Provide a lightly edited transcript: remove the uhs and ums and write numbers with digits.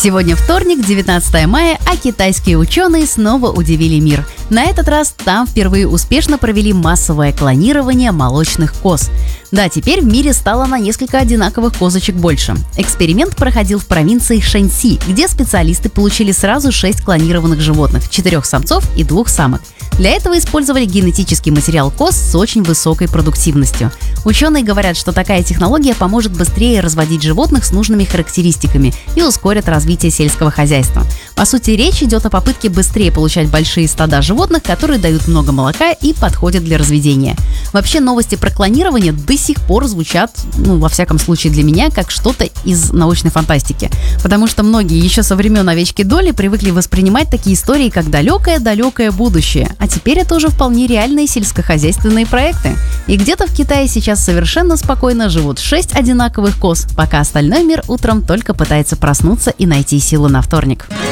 Сегодня вторник, 19 мая, а китайские ученые снова удивили мир. На этот раз там впервые успешно провели массовое клонирование молочных коз. Да, теперь в мире стало на несколько одинаковых козочек больше. Эксперимент проходил в провинции Шэньси, где специалисты получили сразу 6 клонированных животных – 4 самцов и 2 самок. Для этого использовали генетический материал коз с очень высокой продуктивностью. Ученые говорят, что такая технология поможет быстрее разводить животных с нужными характеристиками и ускорит развитие сельского хозяйства. По сути, речь идет о попытке быстрее получать большие стада животных, которые дают много молока и подходят для разведения. Вообще, новости про клонирование до сих пор звучат, во всяком случае для меня, как что-то из научной фантастики. Потому что многие еще со времен овечки Долли привыкли воспринимать такие истории, как далекое-далекое будущее. А теперь это уже вполне реальные сельскохозяйственные проекты. И где-то в Китае сейчас совершенно спокойно живут 6 одинаковых коз, пока остальной мир утром только пытается проснуться и найти силы на вторник.